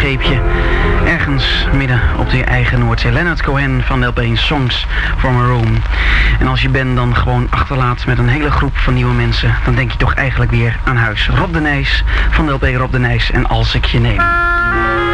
scheepje. Ergens midden op de eigen Noordzee. Leonard Cohen van de LP Songs from a Room. En als je Ben dan gewoon achterlaat met een hele groep van nieuwe mensen, dan denk je toch eigenlijk weer aan huis. Rob de Nijs van de LP Rob de Nijs en Als ik je neem.